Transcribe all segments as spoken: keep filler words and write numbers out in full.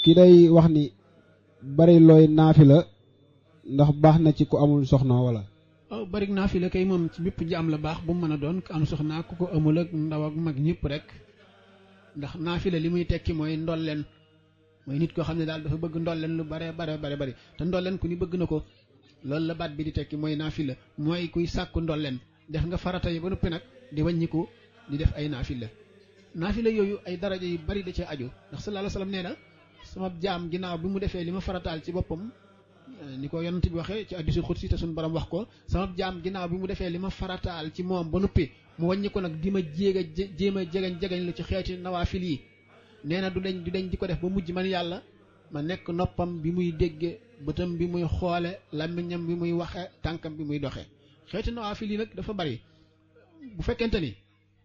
ki day wax ni bari looy naafila ndax baax na ci ku amul soxna wala. waaw bari naafila kay moom ci bépp jaam la baax bu mu mën a doon ku am soxna ku ko amul ak ndaw ak mag ñëpp rek ndax naafila li muy tekki mooy ndolleen mooy nit koo xam ne daal dafa bëgg ndolleen lu bare bare bare bari te ndolleen ku ni bëgg na ko loolu la baat bi di tekki mooy naafila mooy kuy sàkku ndolleen def nga farata yi ba noppi nag di wàññiku di def ay naafila naafila yooyu ay daraja yu bari da cee aju ndax sallallahu alayhi wasallam nee na sama jaam ginnaaw bi mu defee li ma farataal ci boppam ni ko yonent bi waxee ci hadiisul xudsi te suñu borom wax ko sama jaam ginnaaw bi mu defee li ma farataal ci moom ba noppi mu wàññiku nag di ma jéeg a jéem a jegañ jegañ lu ci xeeti nawaafil yi nee na du dañ du dañ di ko def ba mujj man yàlla ma nekk noppam bi muy dégge bëtam bi muy xoole làmmiñam bi muy waxe tànkam bi muy doxe xeeti nawaafil yi nag dafa bari bu fekkente ni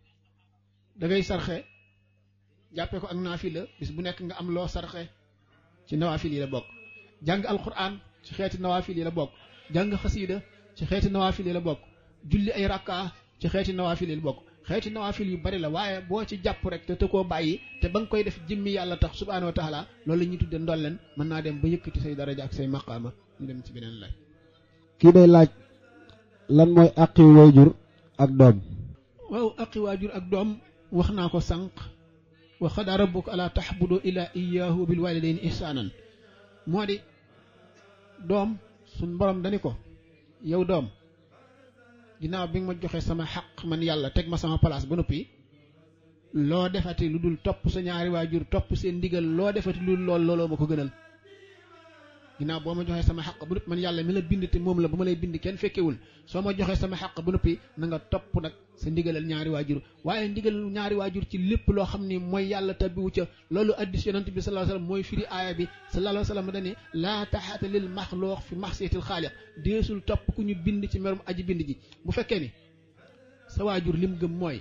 da ngay sarxe jàppee ko ak naafila bis bu nekk nga am loo sarxe ci nawaafil yi la bokk jàng alquran ci xeeti nawaafil yi la bokk jàng xasiida ci xeeti nawaafil yi la bokk julli ay rakka ci xeeti nawaafil yi la bokk xeeti nawaafil yu bari la waaye boo ci jàpp rek te te koo bàyyi te ba nga koy def jëmmi yàlla tax subhaanahu wa taala loolu la ñuy tudde ndolleen mën naa dem ba yëkkati say daraja ak say maqaama ñu dem ci beneen laaj. kii day laaj lan mooy aqi waajur ak doom. waaw aqi waajur ak doom wax naa ko sànq wa qadaa rabbuka alaa ta'budu illaa iyyaahu wa bil waalidayni ihsaanan moo di doom suñ borom dani ko yow doom ginnaaw bi nga ma joxe sama xaq man yàlla teg ma sama place ba noppi loo defati lu dul topp sa ñaari waajur topp seen ndigal loo defati lu dul lool looloo ma ko gënal ginnaaw boo ma joxee sama xaq ba noppi man yàlla mi la bind te moom la ba ma lay bind kenn fekkewul soo ma joxee sama xaq ba noppi na nga topp nag sa ndigalal ñaari waajur waaye ndigalal ñaari waajur ci lépp loo xam ni mooy yàlla tabbiwu ca loolu addis yonent bi sallallahu alayhi wasallam mooy firi aaya bi sallallahu alayhi wasallam dani laa taxaata lil maxluuq fi maxsiyatil xaaliq deesul topp ku ñu bind ci merum aji bind ji bu fekkee ni sa waajur lim gëm mooy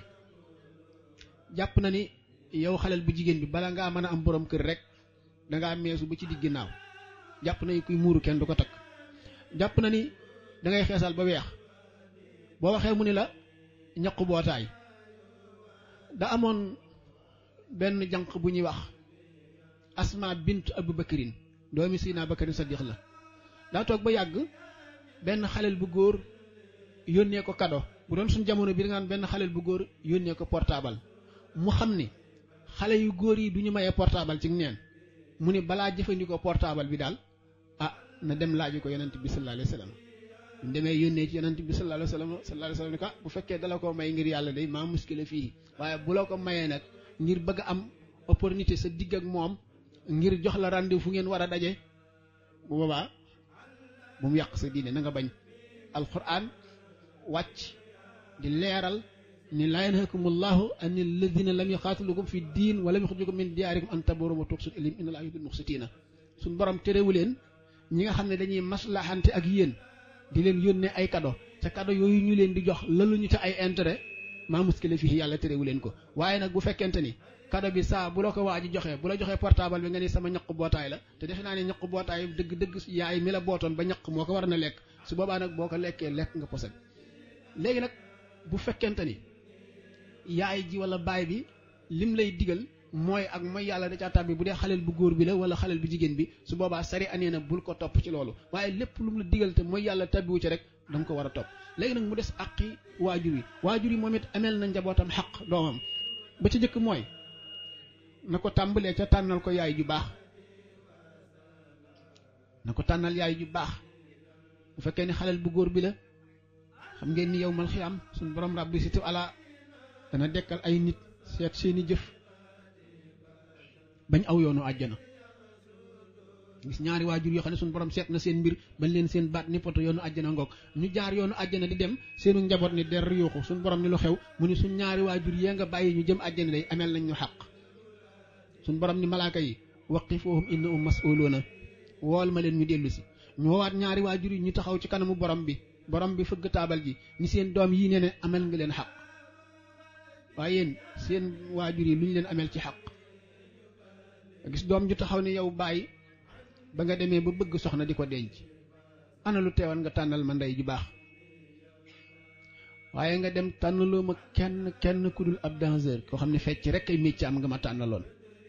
jàpp na ni yow xaleel bu jigéen bi bala ngaa mën a am borom kër rek dangaa meesu ba ci digg ginnaaw jàpp na ni kuy muuru kenn du ko takk jàpp na ni da ngay xeesal ba weex boo waxee mu ni la ñaqu bootaay da amoon benn janq bu ñuy wax asma bint abu bakarin doomi sina bakarin sadiq la daa toog ba yàgg benn xaleel bu góor yónnee ko kado bu doon suñ jamono bi da nga naan benn xaleel bu góor yónnee ko portable mu xam ni xale yu góor yi du ñu mayee portable ci neen mu ni balaa jëfandikoo portable bi daal ah na dem laaju ko yonent bi sallallahu alayhi wasallam ñu demee yónnee ci yonent bi sallallahu alayhi wasallam sallallahu alayhi wasallam ni ko bu fekkee dala ko may ngir yàlla day maa muskile fii waaye bu la ko mayee nag ngir bëgg am opportunité sa digg ak moom ngir jox la rendez-vous fu ngeen war a daje bu boobaa bu mu yàq sa diine na nga bañ alquran wàcc di leeral ni laa yanhaakumullahu an alladina lam yuqaatilukum fi diin wa lam yuxrijukum min diyaarikum an tabarru wa tuqsitu ilayhim inna allaha yuhibbul muqsitiina suñ borom terewu leen ñi nga xam ne dañuy maslaxante ak yéen di leen yónnee ay cadeau ca cadeau yooyu ñu leen di jox laluñu ca ay intérêt maa muskile fii yàlla terewu leen ko waaye nag bu fekkente ni cadeau bi saa bu la ko waa ji joxee bu la joxee portable bi nga ni sama ñaq bootaay la te defe naa ne ñaq bootaay dëgg dëgg yaay mi la bootoon ba ñaq moo ko war na lekk su boobaa nag boo ko lekkee lekk nga posen léegi nag bu fekkente ni yaay ji wala baay bi lim lay digal mooy ak mooy yàlla da caa tàbbi bu dee xaleel bu góor bi la wala xaleel bu jigéen bi su boobaa sari anee na bul ko topp ci loolu waaye lépp lu mu la digal te mooy yàlla tàbbiwu ci rek da nga ko war a topp léegi nag mu des àqi waajur yi waajur yi moom it ameel na njabootam xaq doomam ba ci njëkk mooy na ko tàmbalee ca tànnal ko yaay ju baax na ko tànnal yaay ju baax bu fekkee ni xaleel bu góor bi la xam ngeen ni yow mal xiyam suñ borom rabbi situ ala dana dekkal ay nit seet seeni jëf bañ aw yoonu àjjana gis ñaari waajur yoo xam ne suñu borom seet na seen mbir bañ leen seen baat ni poto yoonu àjjana ngoog ñu jaar yoonu àjjana di dem seenu njaboot ni der yuuxu suñu borom ni lu xew mu ni suñ ñaari waajur yee nga bàyyi ñu jëm àjjana day ameel nañ ñu xaq suñu borom ni malaaka yi waqifuhum innahum mas'uluuna wool ma leen ñu dellu si ñu woowaat ñaari waajur yi ñu taxaw ci kanamu borom bi borom bi fëgg taabal ji ni seen doom yii nee ne amel nga leen xaq waaye yéen seen waajur yi lu ñu leen amel ci xaq gis doom ju taxaw ne yow bàyyi ba nga demee ba bëgg soxna di ko denc ana lu teewoon nga tànnal ma ndey ju baax waaye nga dem tànnaloo ma kenn kenn ku dul ab danseur koo xam ne fecc rek ay métier am nga ma tànnaloon